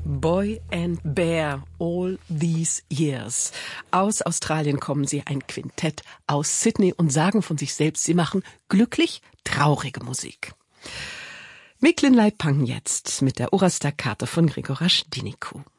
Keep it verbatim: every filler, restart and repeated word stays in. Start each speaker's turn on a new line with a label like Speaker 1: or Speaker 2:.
Speaker 1: Boy and Bear, All These Years. Aus Australien kommen sie, ein Quintett aus Sydney, und sagen von sich selbst, sie machen glücklich traurige Musik. Miklin Leitpangen jetzt mit der Ora Staccata von Grigoras Dinicu.